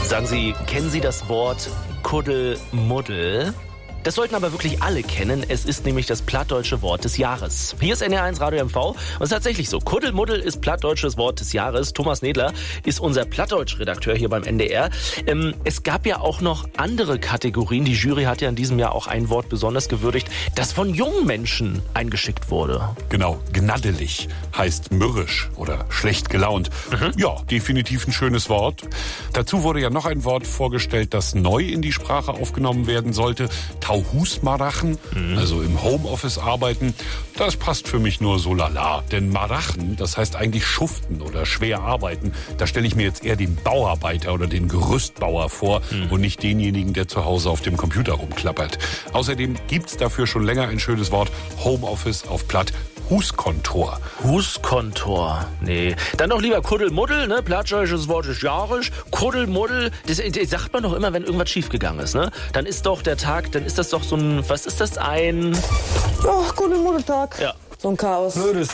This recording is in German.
Sagen Sie, kennen Sie das Wort Kuddelmuddel? Das sollten aber wirklich alle kennen. Es ist nämlich das plattdeutsche Wort des Jahres. Hier ist NDR1 Radio MV und es ist tatsächlich so. Kuddelmuddel ist plattdeutsches Wort des Jahres. Thomas Nedler ist unser Plattdeutsch-Redakteur hier beim NDR. Es gab ja auch noch andere Kategorien. Die Jury hat ja in diesem Jahr auch ein Wort besonders gewürdigt, das von jungen Menschen eingeschickt wurde. Genau, gnaddelig heißt mürrisch oder schlecht gelaunt. Ja, definitiv ein schönes Wort. Dazu wurde ja noch ein Wort vorgestellt, das neu in die Sprache aufgenommen werden sollte. Tauhusmarachen, also im Homeoffice arbeiten, das passt für mich nur so lala. Denn Marachen, das heißt eigentlich schuften oder schwer arbeiten. Da stelle ich mir jetzt eher den Bauarbeiter oder den Gerüstbauer vor und nicht denjenigen, der zu Hause auf dem Computer rumklappert. Außerdem gibt's dafür schon länger ein schönes Wort, Homeoffice auf Platt. Huskontor. Huskontor. Nee. Dann doch lieber Kuddelmuddel, ne? Plattdeutsches Wort des Jahres. Kuddelmuddel. Das sagt man doch immer, wenn irgendwas schiefgegangen ist, ne? Dann ist doch der Tag, dann ist das doch so ein, was ist das, ein... Ja, Kuddelmuddeltag. Ja. So ein Chaos. Nö, das